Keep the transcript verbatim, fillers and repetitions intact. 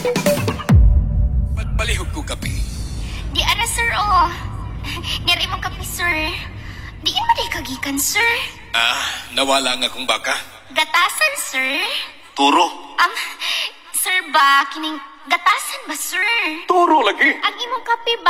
Magpalihog ko kape. Di ara, sir, oh. Nari mo kape, sir. Di yun madikagikan, sir. Ah, nawala nga kong baka. Gatasan, sir. Turo. Um, sir ba, kining gatasan ba, sir? Turo lagi. Ang imong kape ba?